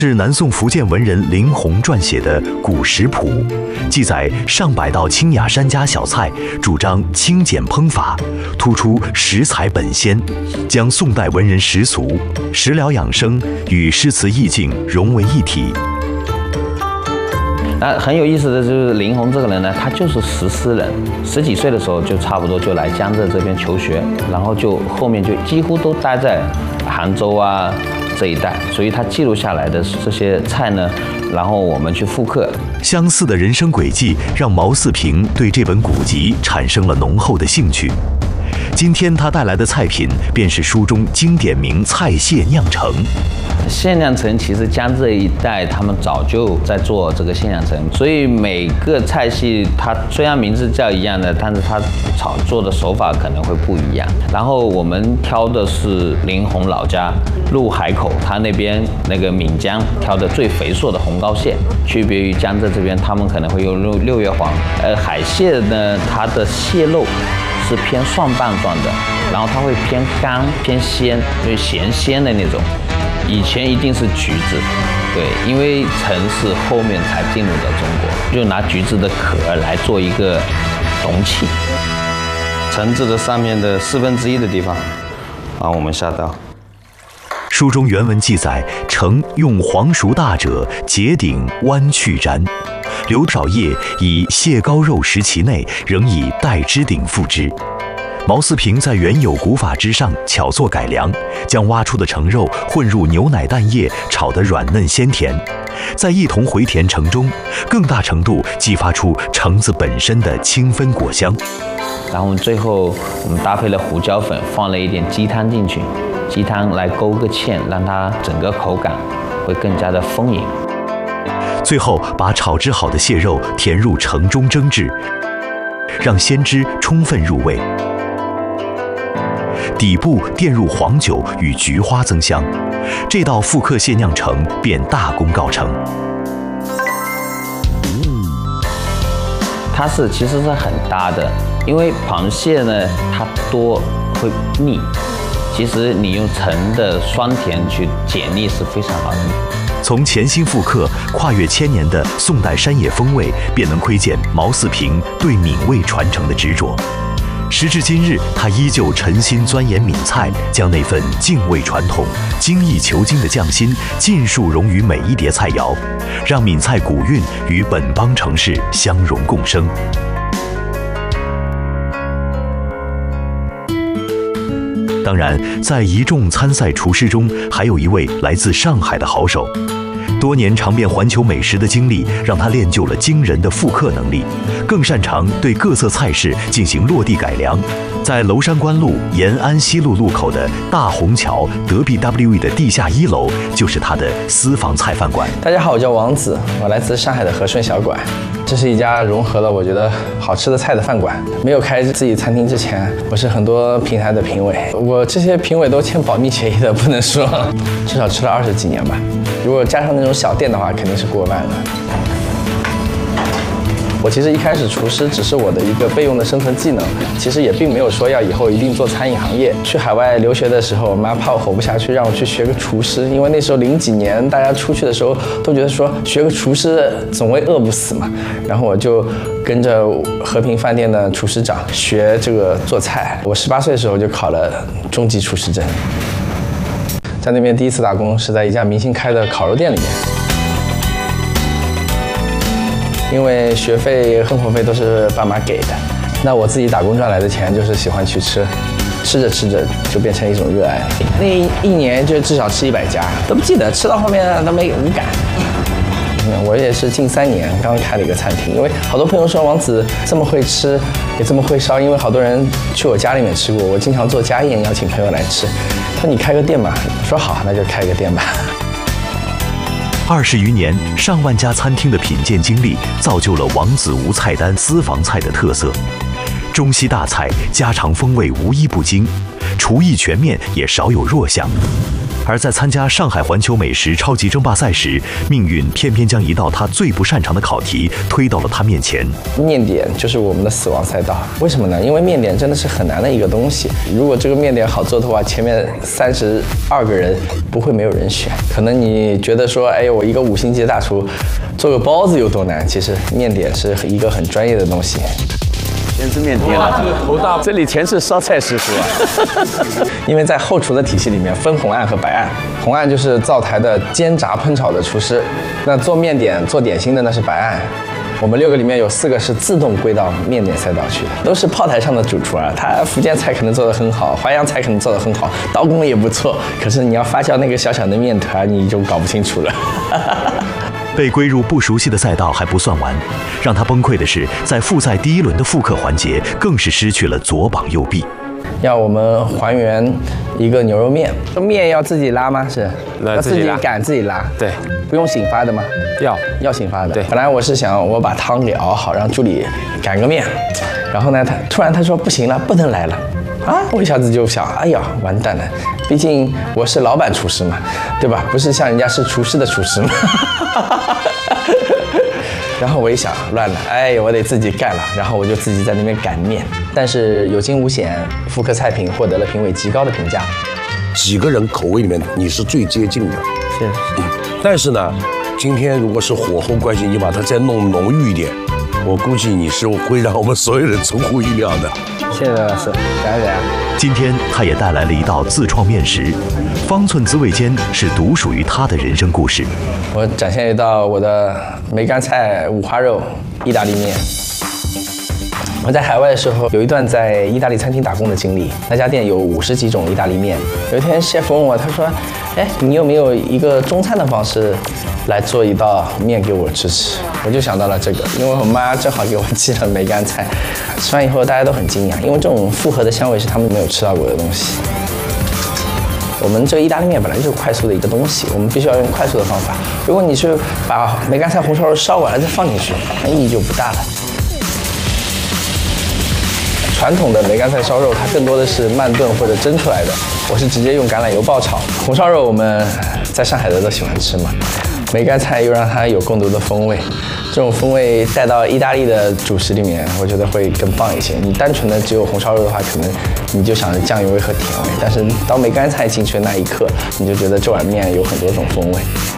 是南宋福建文人林洪撰写的《古食谱》，记载上百道清雅山家小菜，主张清简烹法，突出食材本鲜，将宋代文人习俗、食疗养生与诗词意境融为一体。 那很有意思的就是林洪这个人呢，他就是石狮人，10几岁的时候就差不多就来江浙这边求学，然后就后面就几乎都待在杭州啊这一带，所以他记录下来的这些菜呢，然后我们去复刻。 相似的人生轨迹让毛四平对这本古籍产生了浓厚的兴趣。今天他带来的菜品便是书中经典名菜蟹酿成。 蟹酿城其实江浙一带他们早就在做这个蟹酿城，所以每个菜系它虽然名字叫一样的，但是它炒作的手法可能会不一样。然后我们挑的是林洪老家入海口，他那边那个闽江挑的最肥硕的红膏蟹，区别于江浙这边他们可能会用六月黄。海蟹呢，它的蟹肉是偏蒜瓣状的，然后它会偏干偏鲜，就是咸鲜的那种。以前一定是橘子，对，因为橙是后面才进入的中国，就拿橘子的壳来做一个容器。橙子的上面的1/4的地方，然后我们下刀。 书中原文记载，橙用黄熟大者，结顶弯去粘，留少叶，以蟹膏肉食其内，仍以带汁顶覆之。毛四平在原有古法之上巧做改良，将挖出的橙肉混入牛奶蛋液，炒得软嫩鲜甜，在一同回填橙中，更大程度激发出橙子本身的清芬果香。 然后最后我们搭配了胡椒粉，放了一点鸡汤进去，鸡汤来勾个芡，让它整个口感会更加的丰盈。 最后把炒制好的蟹肉填入橙中蒸制，让鲜汁充分入味。底部垫入黄酒与菊花增香，这道复刻蟹酿橙便大功告成。 它其实是很搭的，因为螃蟹呢它多会腻，其实你用橙的酸甜去解腻是非常好的。 从潜心复刻，跨越1000年的宋代山野风味，便能窥见毛四平对闽味传承的执着。时至今日，他依旧沉心钻研闽菜，将那份敬畏传统、精益求精的匠心尽数融于每一碟菜肴，让闽菜古韵与本邦城市相融共生。当然，在一众参赛厨师中，还有一位来自上海的好手。多年尝遍环球美食的经历，让他练就了惊人的复刻能力，更擅长对各色菜式进行落地改良。在娄山关路延安西路路口的大虹桥德比 WE 的地下1楼，就是他的私房菜饭馆。 大家好，我叫王子，我来自上海的和顺小馆。这是一家融合了我觉得好吃的菜的饭馆。没有开自己餐厅之前，我是很多平台的评委，我这些评委都签保密协议的，不能说，至少吃了20几年吧。如果加上那种小店的话，肯定是过万了。我其实一开始厨师只是我的一个备用的生存技能，其实也并没有说要以后一定做餐饮行业。去海外留学的时候，我妈怕我活不下去，让我去学个厨师，因为那时候00几年，大家出去的时候都觉得说学个厨师总会饿不死嘛。然后我就跟着和平饭店的厨师长学这个做菜。我18岁的时候就考了中级厨师证，在那边第一次打工是在一家明星开的烤肉店里面。因为学费、生活费都是爸妈给的，那我自己打工赚来的钱就是喜欢去吃，吃着吃着就变成一种热爱了。那一年就至少吃100家，都不记得，吃到后面都无感。我也是近3年刚开了一个餐厅，因为好多朋友说王子这么会吃，也这么会烧，因为好多人去我家里面吃过，我经常做家宴邀请朋友来吃。他说你开个店吧，我说好，那就开个店吧。 20余年上万家餐厅的品鉴经历，造就了王子吴菜单私房菜的特色。中西大菜家常风味无一不精，厨艺全面也少有弱项。 而在参加上海环球美食超级争霸赛时，命运偏偏将一道他最不擅长的考题推到了他面前。 面点就是我们的死亡赛道，为什么呢？因为面点真的是很难的一个东西。如果这个面点好做的话，前面32个人不会没有人选。可能你觉得说，哎，我一个5星级大厨做个包子有多难？其实面点是一个很专业的东西。 先吃面点了，头大。这里全是烧菜师傅啊。 因为在后厨的体系里面分红案和白案，红案就是灶台的煎炸烹炒的厨师，那做面点做点心的那是白案。我们6个里面有4个是自动归到面点赛道去的，都是炮台上的主厨啊。他福建菜可能做得很好，淮扬菜可能做得很好，刀工也不错，可是你要发酵那个小小的面团，你就搞不清楚了。 被归入不熟悉的赛道还不算完，让他崩溃的是，在复赛第1轮的复刻环节，更是失去了左膀右臂。 要我们还原一个牛肉面，面要自己拉吗？是，要自己擀自己拉。 对， 不用醒发的吗？要醒发的。对，本来我是想我把汤给熬好，让助理擀个面，然后呢，突然他说不行了，不能来了。啊，我一下子就想，哎呀，完蛋了！毕竟我是老板厨师嘛，对吧？不是像人家是厨师的厨师嘛。然后我一想，乱了，哎，我得自己干了。然后我就自己在那边擀面，但是有惊无险，复刻菜品获得了评委极高的评价。 几个人口味里面你是最接近的， 是。 但是呢，今天如果是火候关系，你把它再弄浓郁一点，我估计你是会让我们所有人出乎意料的。 谢谢老师，感谢。 今天他也带来了一道自创面食，方寸滋味间是独属于他的人生故事。 我展现一道我的梅干菜五花肉意大利面。我在海外的时候有一段在意大利餐厅打工的经历，那家店有50几种意大利面。有一天 chef 问我，他说：“哎，你有没有一个中餐的方式来做一道面给我吃吃？”我就想到了这个，因为我妈正好给我寄了梅干菜。吃完以后大家都很惊讶，因为这种复合的香味是他们没有吃到过的东西。我们这个意大利面本来就是快速的一个东西，我们必须要用快速的方法。如果你是把梅干菜红烧肉烧完了再放进去，那意义就不大了。传统的梅干菜烧肉，它更多的是慢炖或者蒸出来的，我是直接用橄榄油爆炒。红烧肉我们在上海的都喜欢吃嘛，梅干菜又让它有更多的风味，这种风味带到意大利的主食里面，我觉得会更棒一些。你单纯的只有红烧肉的话，可能你就想着酱油味和甜味，但是当梅干菜进去的那一刻，你就觉得这碗面有很多种风味。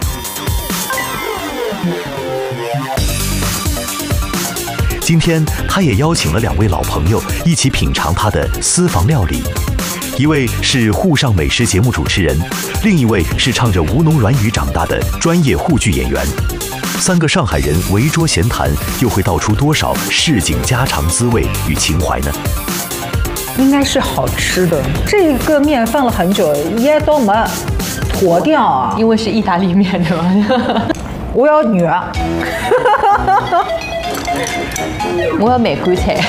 今天他也邀请了2位老朋友一起品尝他的私房料理，一位是沪上美食节目主持人，另一位是唱着吴侬软语长大的专业沪剧演员。3个上海人围桌闲谈，又会道出多少市井家常滋味与情怀呢？ 应该是好吃的。这个面放了很久，也都没坨掉啊， 因为是意大利面对吧？ 我要肉。 我要梅干菜。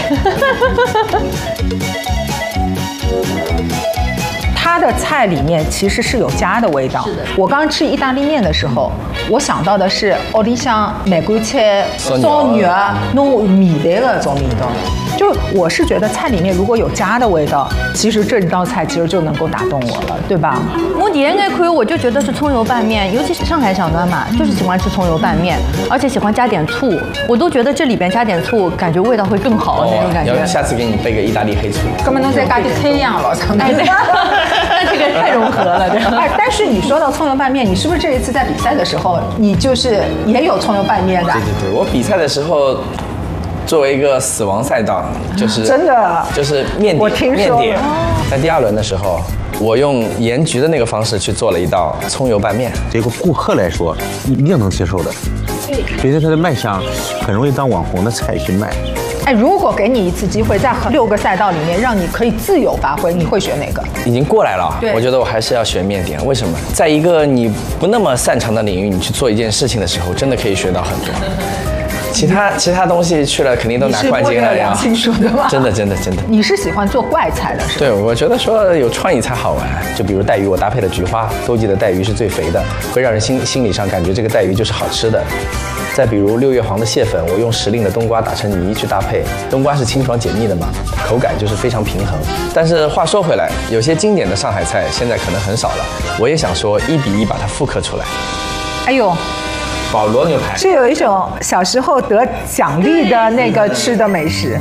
它的菜里面其实是有家的味道。是的。我刚吃意大利面的时候，我想到的是屋里向梅干菜烧肉弄米的那种味道。就我是觉得菜里面如果有家的味道，其实这道菜其实就能够打动我了，对吧？ 我第一眼看我就觉得是葱油拌面，尤其是上海小囡嘛，就是喜欢吃葱油拌面，而且喜欢加点醋。我都觉得这里边加点醋，感觉味道会更好那种感觉。 下次给你备个意大利黑醋。 根本能再加点黑样了， 哎，那这个太融合了，对吧？ 哎，但是你说到葱油拌面，你是不是这一次在比赛的时候，你就是也有葱油拌面的？ 对，我比赛的时候。作为一个死亡赛道，就是真的就是面点， 我听说面点。在第2轮的时候，我用盐焗的那个方式去做了一道葱油拌面， 对于顾客来说一定能接受的，并且它的卖相很容易当网红的菜去卖。 哎，如果给你一次机会，在6个赛道里面让你可以自由发挥，你会选哪个？ 已经过来了，我觉得我还是要选面点。为什么？在一个你不那么擅长的领域，你去做一件事情的时候，真的可以学到很多。 其他东西去了肯定都拿冠军了呀。 良心说的吗？ 真的。 你是喜欢做怪菜的是吧？ 对，我觉得说有创意才好玩。就比如带鱼，我搭配了菊花，冬季的带鱼是最肥的，会让人心理上感觉这个带鱼就是好吃的。再比如6月黄的蟹粉，我用时令的冬瓜打成泥去搭配，冬瓜是清爽解腻的嘛，口感就是非常平衡。但是话说回来，有些经典的上海菜现在可能很少了，我也想说1比1把它复刻出来。 哎呦， 保罗牛排是有一种小时候得奖励的那个吃的美食。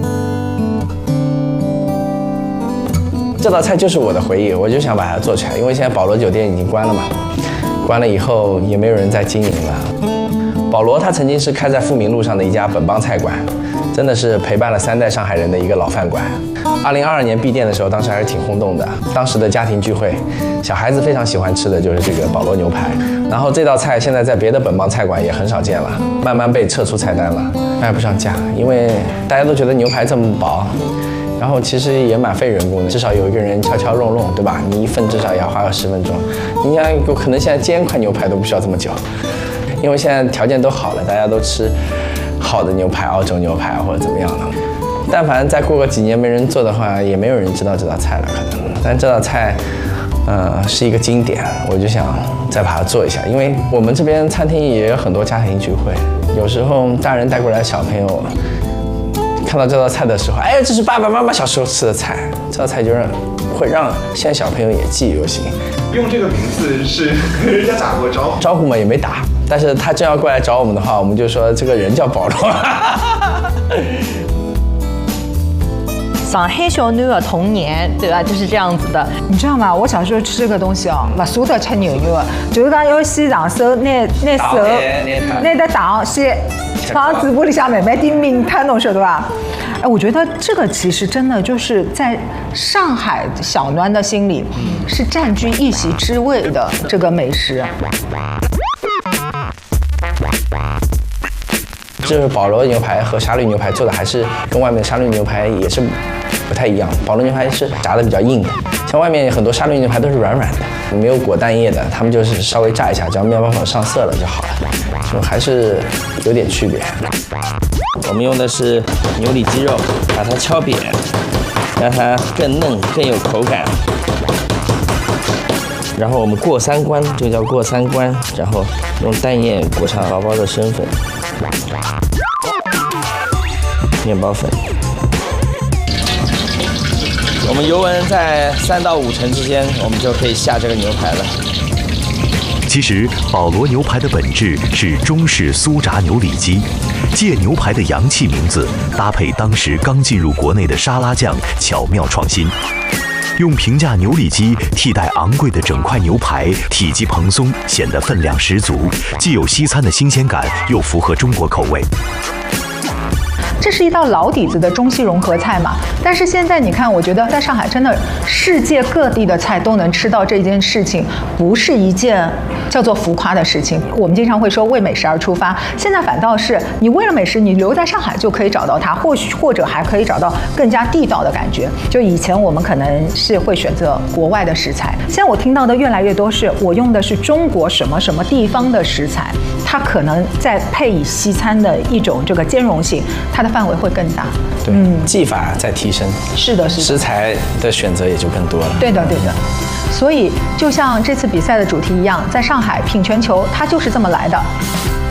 这道菜就是我的回忆，我就想把它做起来，因为现在保罗酒店已经关了嘛，关了以后也没有人在经营了。保罗他曾经是开在富民路上的一家本帮菜馆，真的是陪伴了3代上海人的一个老饭馆。2022年闭店的时候，当时还是挺轰动的。当时的家庭聚会，小孩子非常喜欢吃的就是这个保罗牛排。然后这道菜现在在别的本帮菜馆也很少见了，慢慢被撤出菜单了，卖不上价，因为大家都觉得牛排这么薄。然后其实也蛮费人工的，至少有一个人敲敲弄弄，对吧？你一份至少也要花个10分钟。你想有可能现在煎块牛排都不需要这么久，因为现在条件都好了，大家都吃好的牛排，澳洲牛排或者怎么样了。但凡再过个几年没人做的话，也没有人知道这道菜了可能。但这道菜，是一个经典，我就想再把它做一下，因为我们这边餐厅也有很多家庭聚会，有时候大人带过来的小朋友。看到这道菜的时候，哎，这是爸爸妈妈小时候吃的菜，这道菜就会让现在小朋友也记忆犹新。 用这个名字是跟人家打过招呼嘛，也没打，但是他真要过来找我们的话，我们就说这个人叫保罗。 上海小囡的童年，对吧？就是这样子的。 你知道吗？我小时候吃这个东西哦，不舍得吃牛肉的，就是讲要先上手拿手拿的糖先放嘴巴里向慢慢地抿它，侬晓得吧？哎，我觉得这个其实真的就是在上海小囡的心里是占据一席之位的这个美食。 就是保罗牛排和沙律牛排做的还是跟外面的沙律牛排也是不太一样，保罗牛排是炸的比较硬的，像外面很多沙律牛排都是软软的，没有裹蛋液的，他们就是稍微炸一下，只要面包粉上色了就好了，就还是有点区别。我们用的是牛里脊肉，把它敲扁，让它更嫩更有口感。然后我们过3关，就叫过3关，然后用蛋液裹上薄薄的生粉。面包粉，我们油温在3到5成之间，我们就可以下这个牛排了。 其实，保罗牛排的本质是中式酥炸牛里脊，借牛排的洋气名字，搭配当时刚进入国内的沙拉酱，巧妙创新。用平价牛里脊替代昂贵的整块牛排，体积蓬松，显得分量十足，既有西餐的新鲜感，又符合中国口味。 这是一道老底子的中西融合菜嘛，但是现在你看，我觉得在上海真的世界各地的菜都能吃到这件事情，不是一件叫做浮夸的事情。我们经常会说为美食而出发，现在反倒是你为了美食，你留在上海就可以找到它，或者还可以找到更加地道的感觉。就以前我们可能是会选择国外的食材，现在我听到的越来越多是我用的是中国什么什么地方的食材，它可能再配以西餐的一种这个兼容性，它的范围会更大。 对，技法在提升， 是的，是的， 食材的选择也就更多了。 对的，对的。所以就像这次比赛的主题一样，在上海品全球，它就是这么来的。